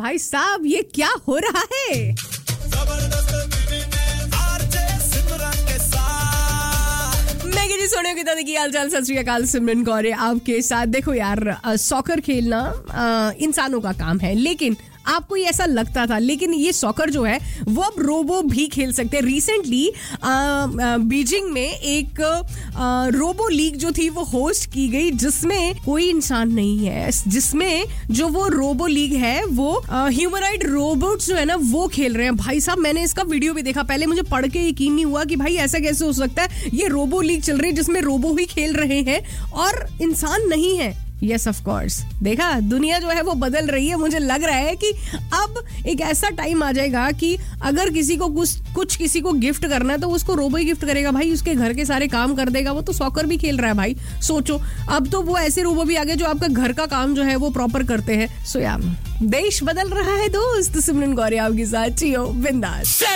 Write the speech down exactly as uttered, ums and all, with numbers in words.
भाई साहब ये क्या हो रहा है? मैं जी सोने की दादी की हाल चाल, सत श्री अकाल, सिमरन कौर है आपके साथ। देखो यार, सॉकर खेलना आ, इंसानों का काम है, लेकिन आपको ये ऐसा लगता था, लेकिन ये सॉकर जो है वो अब रोबो भी खेल सकते हैं। रिसेंटली बीजिंग में एक आ, रोबो लीग जो थी वो होस्ट की गई, जिसमें कोई इंसान नहीं है, जिसमें जो वो रोबो लीग है वो ह्यूमनॉइड रोबोट्स जो है ना वो खेल रहे हैं। भाई साहब, मैंने इसका वीडियो भी देखा, पहले मुझे पढ़ के यकीन नहीं हुआ कि भाई ऐसा कैसे हो सकता है। ये रोबो लीग चल रही है जिसमें रोबो ही खेल रहे हैं और इंसान नहीं है। यस ऑफ कोर्स, देखा, दुनिया जो है वो बदल रही है। मुझे लग रहा है कि अब एक ऐसा टाइम आ जाएगा कि अगर किसी को कुछ कुछ किसी को गिफ्ट करना है तो उसको रोबो ही गिफ्ट करेगा भाई, उसके घर के सारे काम कर देगा। वो तो सॉकर भी खेल रहा है भाई, सोचो। अब तो वो ऐसे रोबो भी आ गए जो आपका घर का काम जो है वो प्रॉपर करते हैं। सो यार, देश बदल रहा है दोस्त। सिमरन गौर आपके साथ, जियो बिंदास।